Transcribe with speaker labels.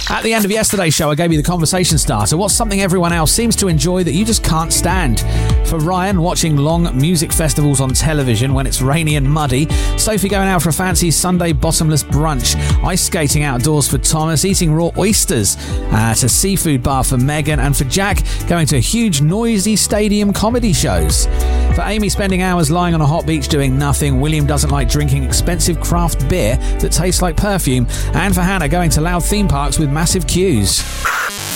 Speaker 1: At the end of yesterday's show, I gave you the conversation starter. What's something everyone else seems to enjoy that you just can't stand? For Ryan, watching long music festivals on television when it's rainy and muddy. Sophie going out for a fancy Sunday bottomless brunch. Ice skating outdoors for Thomas. Eating raw oysters at a seafood bar for Megan. And for Jack, going to huge noisy stadium comedy shows. For Amy, spending hours lying on a hot beach doing nothing. William doesn't like drinking expensive craft beer that tastes like perfume. And for Hannah, going to loud theme parks with massive queues.